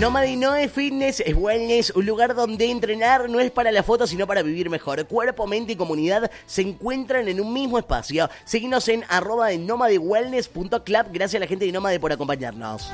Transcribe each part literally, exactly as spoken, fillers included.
Nómade no es fitness, es wellness, un lugar donde entrenar no es para la foto, sino para vivir mejor. Cuerpo, mente y comunidad se encuentran en un mismo espacio. Seguinos en arroba de nomadewellness punto club. Gracias a la gente de Nómade por acompañarnos.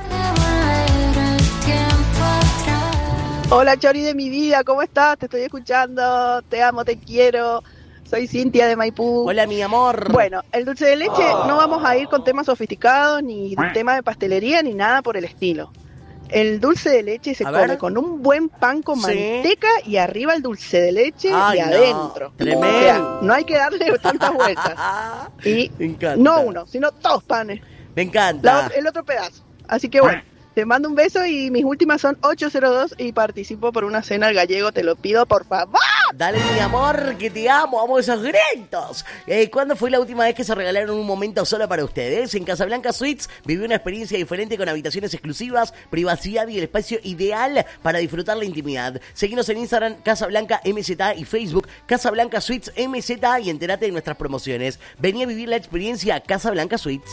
Hola, Chori de mi vida, ¿cómo estás? Te estoy escuchando, te amo, te quiero. Soy Cintia de Maipú. Hola, mi amor. Bueno, el dulce de leche oh. no vamos a ir con temas sofisticados, ni tema de pastelería, ni nada por el estilo. El dulce de leche se a come ver. con un buen pan con ¿Sí? manteca y arriba el dulce de leche Ay, y adentro. No. Tremendo. O sea, no hay que darle tantas vueltas. Y no uno, sino dos panes. Me encanta. La, el otro pedazo. Así que bueno. Te mando un beso y mis últimas son ocho cero dos y participo por una cena al gallego, te lo pido por favor. Dale, mi amor, que te amo, amo esos gritos. Eh, ¿Cuándo fue la última vez que se regalaron un momento solo para ustedes? En Casablanca Suites viví una experiencia diferente con habitaciones exclusivas, privacidad y el espacio ideal para disfrutar la intimidad. Seguinos en Instagram, Casablanca M Z A y Facebook, Casablanca Suites M Z A y entérate de nuestras promociones. Vení a vivir la experiencia Casablanca Suites.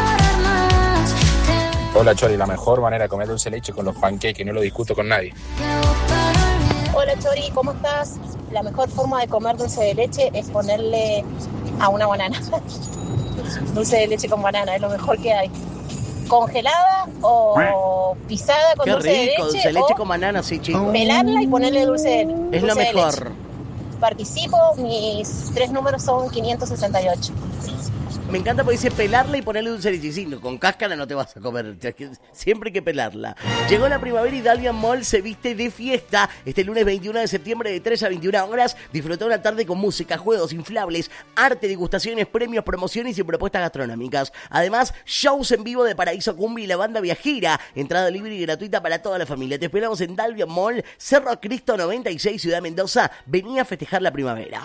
Hola, Chori, la mejor manera de comer dulce de leche con los pancakes, no lo discuto con nadie. Hola, Chori, ¿cómo estás? La mejor forma de comer dulce de leche es ponerle a una banana. Dulce de leche con banana, es lo mejor que hay. Congelada o pisada con Qué dulce rico, de leche. Dulce de leche con banana, sí, chicos. Pelarla y ponerle dulce de leche. Es lo mejor. Participo, mis tres números son quinientos sesenta y ocho. Me encanta porque dice pelarla y ponerle dulce de leche. Sí, con cáscara no te vas a comer. Siempre hay que pelarla. Llegó la primavera y Dalian Mall se viste de fiesta. Este lunes veintiuno de septiembre de tres a veintiuna horas. Disfrutá una tarde con música, juegos, inflables, arte, degustaciones, premios, promociones y propuestas gastronómicas. Además, shows en vivo de Paraíso Cumbia y la banda viajera. Entrada libre y gratuita para toda la familia. Te esperamos en Dalian Mall, Cerro Cristo noventa y seis, Ciudad Mendoza. Vení a festejar la primavera.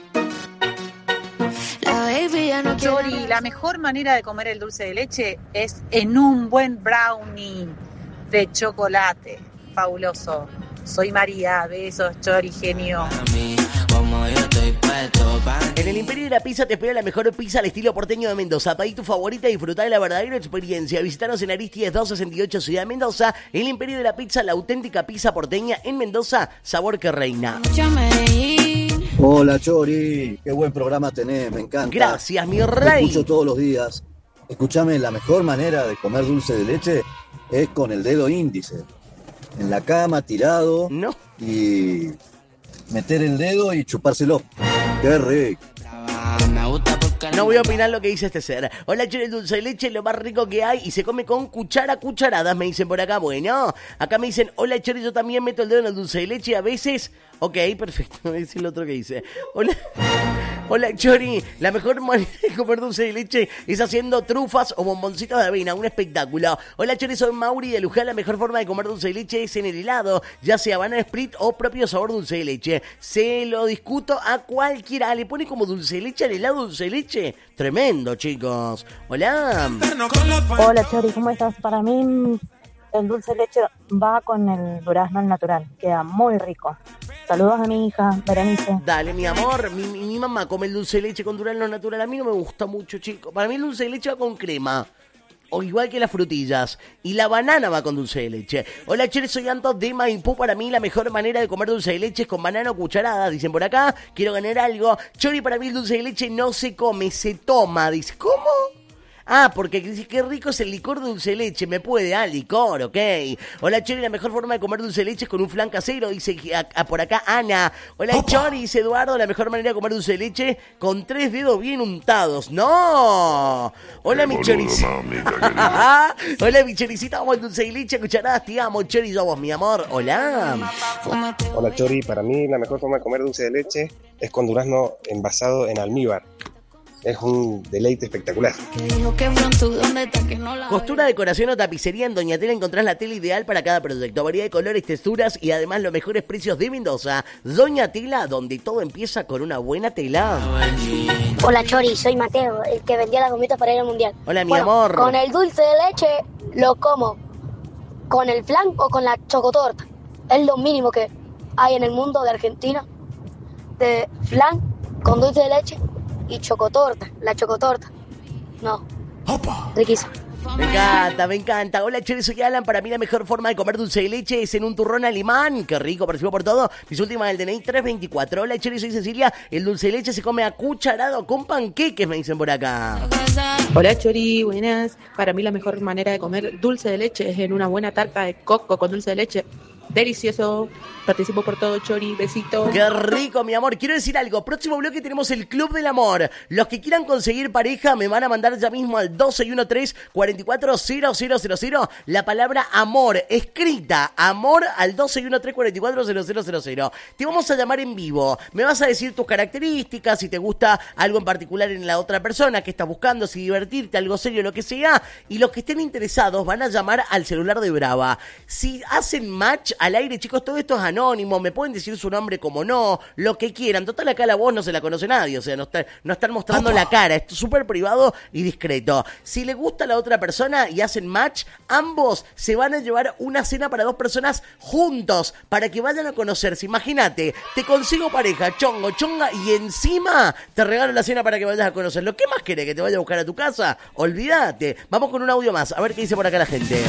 Chori, la mejor manera de comer el dulce de leche es en un buen brownie de chocolate. Fabuloso. Soy María, besos, Chori, genio. En el Imperio de la Pizza te espera la mejor pizza al estilo porteño de Mendoza. Pedí tu favorita y disfrutá de la verdadera experiencia. Visitanos en Aristides doscientos sesenta y ocho, Ciudad de Mendoza. El Imperio de la Pizza, la auténtica pizza porteña en Mendoza, sabor que reina. Hola, Chori, qué buen programa tenés, me encanta. Gracias, mi rey. Te escucho todos los días. Escúchame, la mejor manera de comer dulce de leche es con el dedo índice. En la cama, tirado. No. Y meter el dedo y chupárselo. Qué rico. No voy a opinar lo que dice este ser. Hola, Chori, el dulce de leche es lo más rico que hay y se come con cuchara, cucharadas, me dicen por acá. Bueno, acá me dicen, hola, Chori, yo también meto el dedo en el dulce de leche a veces. Ok, perfecto, es el otro que dice. Hola, hola, Chori, la mejor manera de comer dulce de leche es haciendo trufas o bomboncitos de avena, un espectáculo. Hola, Chori, soy Mauri de Luján, la mejor forma de comer dulce de leche es en el helado, ya sea banana split o propio sabor dulce de leche. Se lo discuto a cualquiera, le pone como dulce de leche al helado dulce de leche. Tremendo, chicos. Hola. Hola, Chori, ¿cómo estás? Para mí el dulce de leche va con el durazno al natural, queda muy rico. Saludos a mi hija, Berenice. Dale, mi amor, mi, mi, mi mamá come el dulce de leche con durazno natural. A mí no me gusta mucho, chicos. Para mí el dulce de leche va con crema. O igual que las frutillas. Y la banana va con dulce de leche. Hola, Chori, soy Anto de Maipú. Para mí la mejor manera de comer dulce de leche es con banana o cucharadas. Dicen por acá, quiero ganar algo. Chori, para mí el dulce de leche no se come, se toma. Dice, ¿cómo? Ah, porque dice, qué rico es el licor de dulce de leche. Me puede, ah, licor, ok. Hola, Chori, la mejor forma de comer dulce de leche es con un flan casero. Dice a, a, por acá Ana. Hola, Opa. Chori, dice Eduardo, la mejor manera de comer dulce de leche con tres dedos bien untados. ¡No! Hola, mi choricita. Hola, mi choricita, vamos al dulce de leche, cucharadas, te amo, Chori, vamos, mi amor. Hola. Hola, Chori, para mí la mejor forma de comer dulce de leche es con durazno envasado en almíbar. Es un deleite espectacular. Costura, decoración o tapicería en Doña Tela encontrás la tela ideal para cada proyecto. Variedad de colores, texturas y además los mejores precios de Mendoza. Doña Tela, donde todo empieza con una buena tela. Hola, Chori, soy Mateo, el que vendía las gomitas para ir al mundial. Hola, mi bueno, amor. Con el dulce de leche lo como con el flan o con la chocotorta. Es lo mínimo que hay en el mundo de Argentina. De flan con dulce de leche y chocotorta, la chocotorta. No. Opa. Riquísimo. Me encanta, me encanta. Hola, Chori, soy Alan. Para mí la mejor forma de comer dulce de leche es en un turrón alemán. Qué rico, percibo por todo. Mis últimas del D N I tres veinticuatro. Hola, Chori, soy Cecilia. El dulce de leche se come a cucharado con panqueques, me dicen por acá. Hola, Chori, buenas. Para mí la mejor manera de comer dulce de leche es en una buena tarta de coco con dulce de leche. Delicioso. Participo por todo, Chori. Besitos. Qué rico, mi amor. Quiero decir algo. Próximo bloque tenemos el Club del Amor. Los que quieran conseguir pareja me van a mandar ya mismo al dos seis uno tres, cuatro cuatro cero cero cero cero la palabra amor escrita. Amor al dos seis uno tres, cuatro cuatro cero cero cero cero. Te vamos a llamar en vivo. Me vas a decir tus características, si te gusta algo en particular en la otra persona, que estás buscando, si divertirte, algo serio, lo que sea. Y los que estén interesados van a llamar al celular de Brava. Si hacen match al aire, chicos, todo esto es anónimo, me pueden decir su nombre como no, lo que quieran. Total, acá la voz no se la conoce nadie, o sea, no, está, no están mostrando la cara, es súper privado y discreto. Si le gusta a la otra persona y hacen match, ambos se van a llevar una cena para dos personas juntos, para que vayan a conocerse. Imagínate, te consigo pareja, chongo, chonga, y encima te regalo la cena para que vayas a conocerlo. ¿Qué más querés? ¿Que te vaya a buscar a tu casa? Olvídate. Vamos con un audio más, a ver qué dice por acá la gente.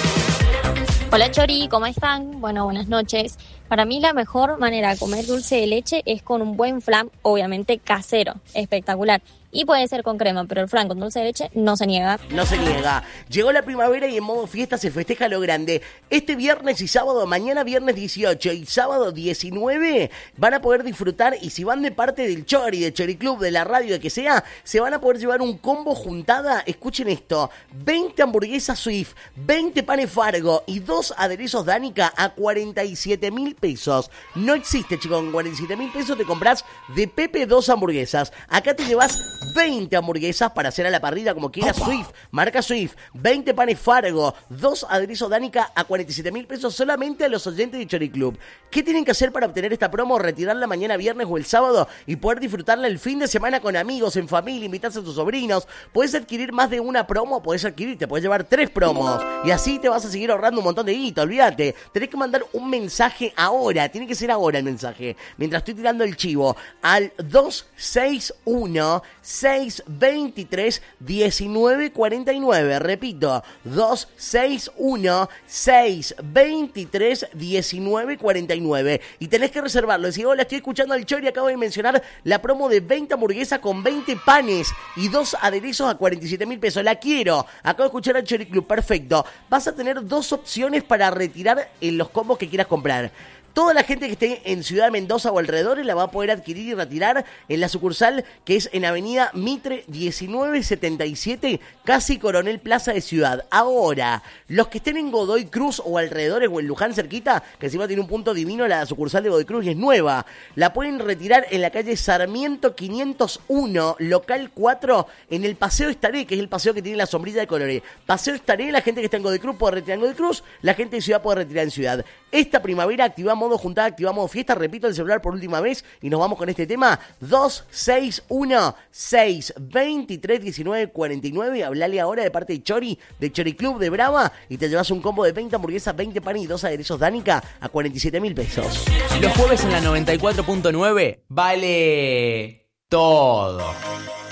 Hola, Chori, ¿cómo están? Bueno, buenas noches. Para mí la mejor manera de comer dulce de leche es con un buen flan, obviamente casero, espectacular. Y puede ser con crema, pero el flan con dulce de leche no se niega. No se niega. Llegó la primavera y en modo fiesta se festeja lo grande. Este viernes y sábado, mañana viernes dieciocho y sábado diecinueve, van a poder disfrutar, y si van de parte del Chori, de Chori Club, de la radio, de que sea, se van a poder llevar un combo juntada. Escuchen esto: veinte hamburguesas Swift, veinte panes Fargo y dos aderezos Danica a cuarenta y siete mil pesos. No existe, chicos, con cuarenta y siete mil pesos te compras de Pepe dos hamburguesas. Acá te llevas veinte hamburguesas para hacer a la parrilla como quieras. Swift, marca Swift, veinte panes Fargo, dos aderezos Danica a cuarenta y siete mil pesos solamente a los oyentes de Chori Club. ¿Qué tienen que hacer para obtener esta promo? Retirarla mañana viernes o el sábado y poder disfrutarla el fin de semana con amigos, en familia, invitarse a tus sobrinos. Puedes adquirir más de una promo, puedes adquirir, te puedes llevar tres promos y así te vas a seguir ahorrando un montón de guita, olvídate. Tenés que mandar un mensaje ahora, tiene que ser ahora el mensaje, mientras estoy tirando el chivo, al dos seis uno seis veintitrés diecinueve cuarenta y nueve. Repito, dos seis uno seis veintitrés diecinueve cuarenta y nueve. Y tenés que reservarlo. Decís, hola, estoy escuchando al Chori, acabo de mencionar la promo de veinte hamburguesas con veinte panes y dos aderezos a cuarenta y siete mil pesos. La quiero. Acabo de escuchar al Chori Club. Perfecto. Vas a tener dos opciones para retirar en los combos que quieras comprar. Toda la gente que esté en Ciudad de Mendoza o alrededores la va a poder adquirir y retirar en la sucursal que es en Avenida Mitre diecinueve setenta y siete, casi Coronel Plaza de Ciudad. Ahora, los que estén en Godoy Cruz o alrededores o en Luján cerquita, que encima tiene un punto divino la sucursal de Godoy Cruz y es nueva, la pueden retirar en la calle Sarmiento quinientos uno, local cuatro, en el Paseo Estaré, que es el paseo que tiene la sombrilla de colores. Paseo Estaré, la gente que está en Godoy Cruz puede retirar en Godoy Cruz, la gente de Ciudad puede retirar en Ciudad. Esta primavera activamos modo juntada, activamos modo fiesta. Repito el celular por última vez y nos vamos con este tema: dos seis uno seis veintitrés diecinueve cuarenta y nueve. Hablale ahora de parte de Chori, de Chori Club de Brava, y te llevas un combo de veinte hamburguesas, veinte panes y dos aderezos Danica a cuarenta y siete mil pesos. Los jueves en la noventa y cuatro punto nueve vale todo.